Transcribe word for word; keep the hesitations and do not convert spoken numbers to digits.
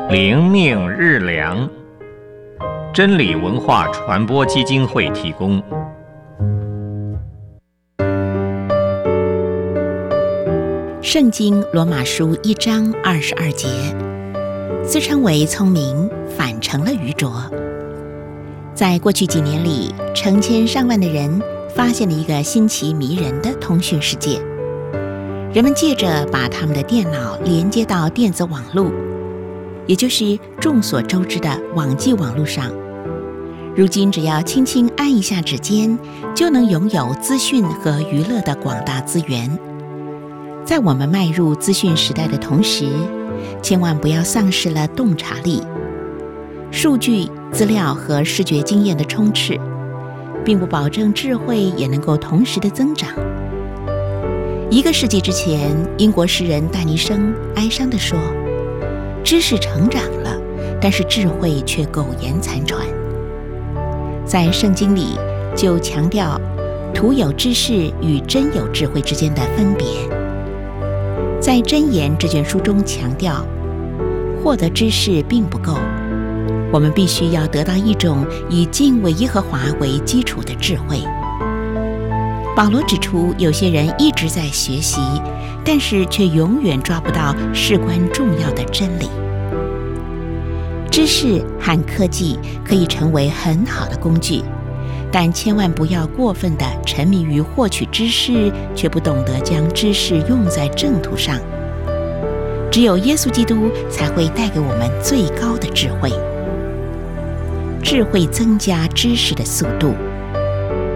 灵命日粮，真理文化传播基金会提供。 圣经罗马书一章二十二节，自称为聪明，反成了愚拙。在过去几年里，成千上万的人发现了一个新奇迷人的通讯世界。人们借着把他们的电脑连接到电子网络，也就是众所周知的网际网络上，如今只要轻轻按一下指尖，就能拥有资讯和娱乐的广大资源。在我们迈入资讯时代的同时，千万不要丧失了洞察力。数据、资料和视觉经验的充斥，并不保证智慧也能够同时的增长。一个世纪之前，英国诗人戴尼生哀伤地说：知识成长了，但是智慧却苟延残喘。在圣经里就强调徒有知识与真有智慧之间的分别。在箴言这卷书中强调，获得知识并不够，我们必须要得到一种以敬畏耶和华为基础的智慧。保罗指出，有些人一直在学习，但是却永远抓不到事关重要的真理。知识和科技可以成为很好的工具，但千万不要过分地沉迷于获取知识，却不懂得将知识用在正途上。只有耶稣基督才会带给我们最高的智慧。智慧增加知识的速度。